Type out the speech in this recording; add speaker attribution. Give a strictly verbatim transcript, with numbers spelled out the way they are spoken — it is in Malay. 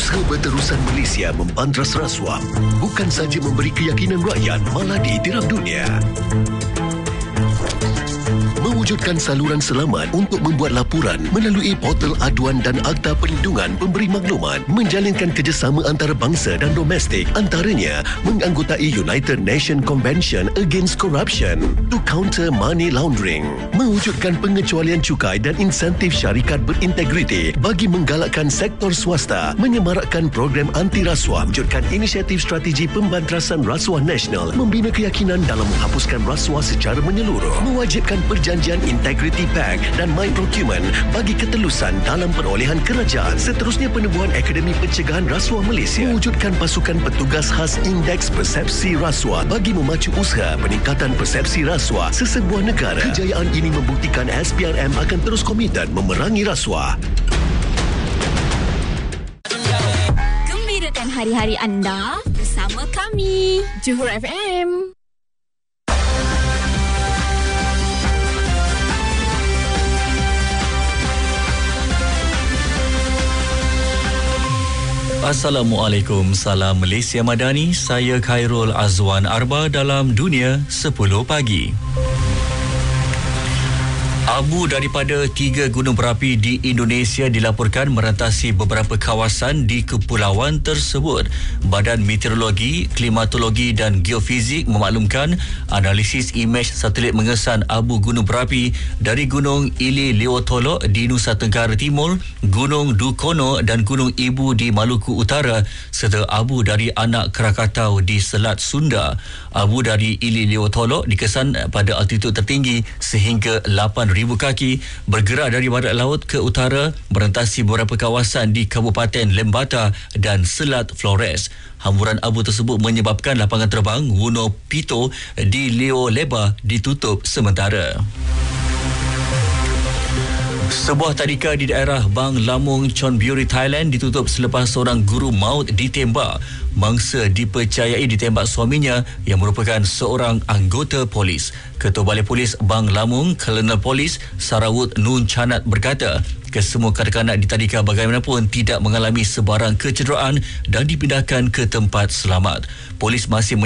Speaker 1: Usaha berterusan Malaysia membantras rasuah bukan saja memberi keyakinan rakyat, malah diiktiraf dunia. Mewujudkan saluran selamat untuk membuat laporan melalui portal aduan dan Akta Perlindungan Pemberi Maklumat, menjalinkan kerjasama antarabangsa dan domestik, antaranya menganggotai United Nations Convention Against Corruption to counter money laundering, mewujudkan pengecualian cukai dan insentif syarikat berintegriti bagi menggalakkan sektor swasta, menyemarakkan program anti rasuah, wujudkan inisiatif strategi pembantrasan rasuah nasional, membina keyakinan dalam menghapuskan rasuah secara menyeluruh, mewajibkan perjanjian Integrity Pact dan My Procurement bagi ketelusan dalam perolehan kerajaan. Seterusnya, penubuhan Akademi Pencegahan Rasuah Malaysia, mewujudkan pasukan petugas khas Indeks Persepsi Rasuah bagi memacu usaha peningkatan persepsi rasuah sesebuah negara. Kejayaan ini membuktikan S P R M akan terus komited memerangi rasuah.
Speaker 2: Gembirakan hari-hari anda bersama kami, Johor F M.
Speaker 3: Assalamualaikum, salam Malaysia Madani. Saya Khairul Azwan Arba dalam Dunia sepuluh Pagi. Abu daripada tiga gunung berapi di Indonesia dilaporkan merantasi beberapa kawasan di kepulauan tersebut. Badan Meteorologi, Klimatologi dan Geofizik memaklumkan analisis imej satelit mengesan abu gunung berapi dari Gunung Ili Leotolok di Nusa Tenggara Timur, Gunung Dukono dan Gunung Ibu di Maluku Utara serta abu dari Anak Krakatau di Selat Sunda. Abu dari Ili Leotolok dikesan pada altitud tertinggi sehingga lapan ribu kaki, bergerak dari barat laut ke utara, merentasi beberapa kawasan di Kabupaten Lembata dan Selat Flores. Hamburan abu tersebut menyebabkan lapangan terbang Wuno Pito di Leo Leba ditutup sementara. Sebuah tadika di daerah Bang Lamung, Chonburi, Thailand ditutup selepas seorang guru maut ditembak. Mangsa dipercayai ditembak suaminya yang merupakan seorang anggota polis. Ketua Balai Polis Bang Lamung, Kolonel Polis Sarawut Nun Chanat berkata, kesemua kanak-kanak di tadika bagaimanapun tidak mengalami sebarang kecederaan dan dipindahkan ke tempat selamat. Polis masih